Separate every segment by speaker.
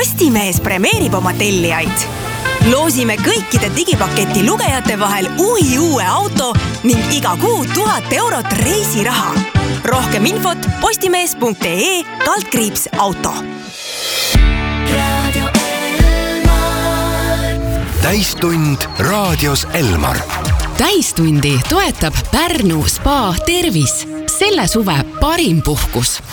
Speaker 1: Postimees premeerib oma tellijaid. Loosime kõikide digipaketi lugejate vahel uue auto ning iga kuu 1000 eurot reisiraha. Rohkem infot postimees.ee/auto.
Speaker 2: Täistund raadios Elmar.
Speaker 3: Täistundi toetab Pärnu Spa Tervis. Selle suve parim puhkus.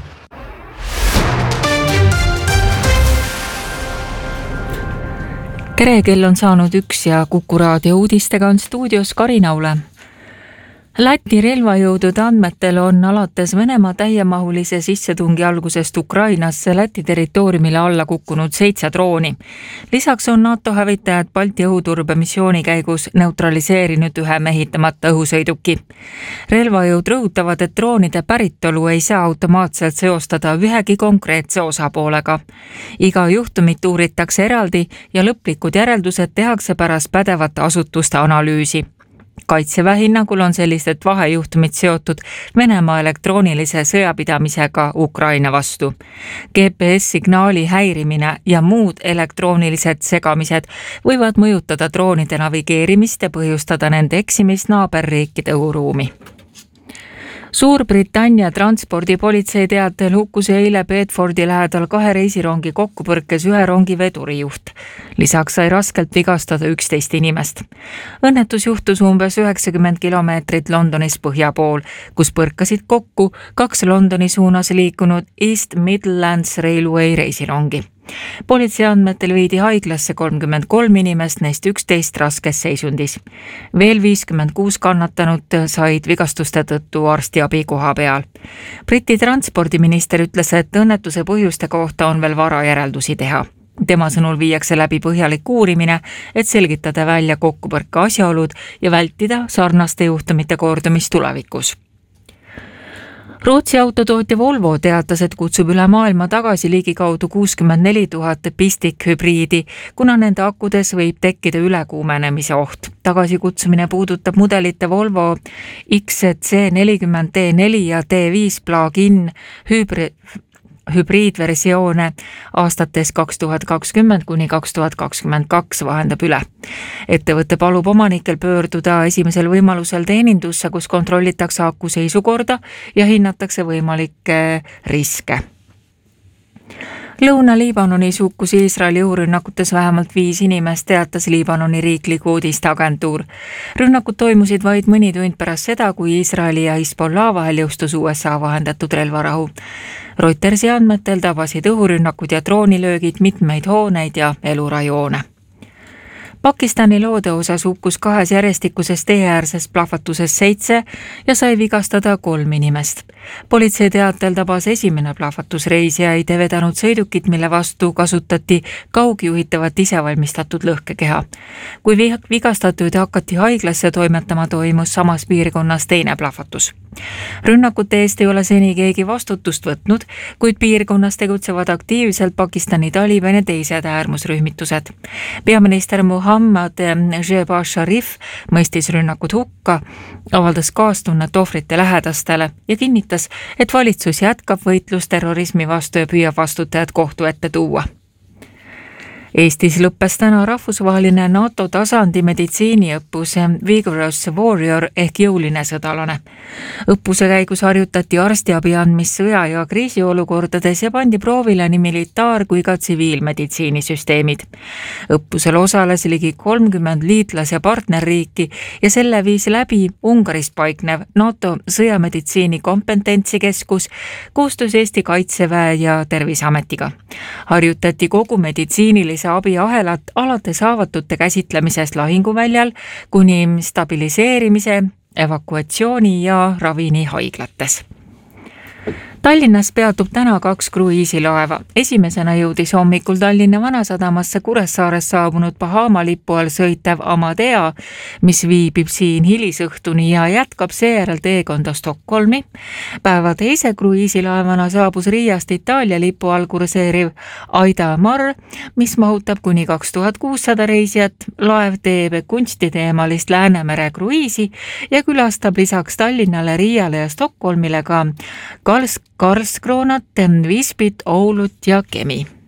Speaker 4: Tere, kell on saanud 1 ja Kuku raadio uudistega on stuudios Karina Ule. Läti relvajõudude andmetel on alates Venemaa täiemahulise sissetungi algusest Ukrainasse Läti territooriumile alla kukkunud 7 drooni. Lisaks on NATO hävitajad Balti õhuturbemissiooni käigus neutraliseerinud ühe mehitamata õhusõiduki. Relvajõud rõhutavad, et droonide päritolu ei saa automaatselt seostada ühegi konkreetse osapoolega. Iga juhtumit uuritakse eraldi ja lõplikud järeldused tehakse pärast pädevate asutuste analüüsi. Kaitseväe hinnangul on sellised vahejuhtumid seotud Venemaa elektroonilise sõjapidamisega Ukraina vastu. GPS-signaali häirimine ja muud elektroonilised segamised võivad mõjutada droonide navigeerimist ja põhjustada nende eksimist naaberriikide õhuruumi. Suurbritannia transpordipolitsei teatel hukkus eile Bedfordi lähedal 2 reisirongi kokkupõrkes ühe rongi vedurijuht. Lisaks sai raskelt vigastada 11 inimest. Õnnetus juhtus umbes 90 kilomeetrit Londonis põhja pool, kus põrkasid kokku 2 Londoni suunas liikunud East Midlands Railway reisirongi. Politsei andmetel viidi haiglasse 33 inimest, neist 11 raskes seisundis. Veel 56 kannatanut said vigastuste tõttu arstiabi koha peal. Briti transpordiminister ütles, et õnnetuse põhjuste kohta on veel vara järeldusi teha. Tema sõnul viiakse läbi põhjalik uurimine, et selgitada välja kokkupõrke asjaolud ja vältida sarnaste juhtumite kordumist tulevikus. Rootsi autotootja Volvo teatas, et kutsub üle maailma tagasi ligikaudu 64 000 pistikhübriidi, kuna nende akkudes võib tekkida ülekuumenemise oht. Tagasikutsumine puudutab mudelite Volvo XC40 T4 ja T5 plug-in hübriidversioone aastates 2020 kuni 2022 vahendab üle. Ettevõte palub omanikel pöörduda esimesel võimalusel teenindusse, kus kontrollitakse aku seisukorda ja hinnatakse võimalikke riske. Lõuna-Liibanonis hukkus Iisraeli õhurünnakutes vähemalt 5 inimest, teatas Liibanoni riikliku uudisteagentuur. Rünnakud toimusid vaid mõni tund pärast seda, kui Iisraeli ja Hezbollah vahel jõustus USA vahendatud relvarahu. Reutersi andmetel tabasid õhurünnakud ja droonilöögid mitmeid hooneid ja elurajoone. Pakistani loodeosas hukkus 2 järjestikuses teeäärses plahvatuses 7 ja sai vigastada 3 inimest. Politsei teatel tabas esimene plahvatusreisijaid ja vedanud sõidukit, mille vastu kasutati kaugjuhitavat isevalmistatud lõhkekeha. Kui vigastatuid hakati haiglasse toimetama, toimus samas piirkonnas teine plahvatus. Rünnakute eest ei ole seni keegi vastutust võtnud, kuid piirkonnas tegutsevad aktiivselt Pakistani Taliban ja teised äärmusrühmitused. Peaminister Muhammad Shehbaz Sharif mõistis rünnakud hukka, avaldas kaastunnet ohvrite lähedastele ja kinnitas, et valitsus jätkab võitlust terrorismi vastu ja püüab vastutajad kohtu ette tuua. Eestis lõppes täna rahvusvaheline NATO tasandi meditsiiniõppus Vigorous Warrior ehk jõuline sõdalane. Õppuse käigus harjutati arstiabi andmist sõja- ja kriisiolukordades ja pandi proovile nii militaar- kui ka tsiviilmeditsiinisüsteemid. Õppusel osales ligi 30 liitlas- ja partnerriiki ja selle viis läbi Ungaris paiknev NATO sõjameditsiini kompetentsikeskus koostöös Eesti Kaitseväe ja Terviseametiga. Harjutati kogu meditsiinilise abiahelat alates haavatute käsitlemisest lahinguväljal kuni stabiliseerimise, evakuatsiooni ja ravini haiglates. Tallinnas peatub täna 2 kruiisilaeva. Esimesena jõudis hommikul Tallinna Vanasadamasse Kuressaarest saabunud Bahama lipu all sõitev Amadea, mis viibib siin hilisõhtuni ja jätkab seejärel teekonda Stockholmi. Päeva teise kruiisilaevana saabus Riiast Itaalia lipu all kurseeriv Aida Mar, mis mahutab kuni 2600 reisijat. Laev teeb kunstiteemalist Läänemere kruiisi ja külastab lisaks Tallinnale, Riiale ja Stockholmile ka Karlskronat, Visbit, Oulut ja Kemi.